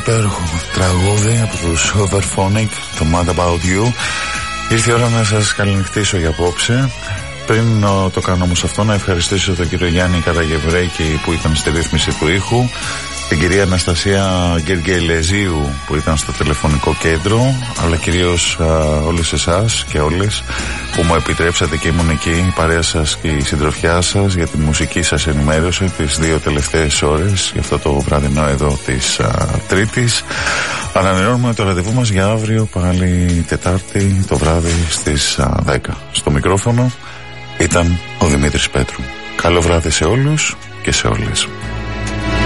υπέροχο τραγούδι από τους Overphonic, το Mad About You. Ήρθε η ώρα να σας καληνυχτήσω για απόψε. Πριν το κάνω όμως αυτό, να ευχαριστήσω τον κύριο Γιάννη Καραγευρέκη που ήταν στη ρύθμιση του ήχου, την κυρία Αναστασία Γεργελεζίου που ήταν στο τηλεφωνικό κέντρο, αλλά κυρίως όλες εσάς και όλες που μου επιτρέψατε και ήμουν εκεί, η παρέα σας και η συντροφιά σας, για τη μουσική σας ενημέρωση τις 2 τελευταίες ώρες για αυτό το βραδινό εδώ της Τρίτης. Ανανεώνουμε το ραντεβού μας για αύριο, πάλι Τετάρτη το βράδυ στις 10. Στο μικρόφωνο ήταν ο Δημήτρης Πέτρου. Καλό βράδυ σε όλους και σε όλες.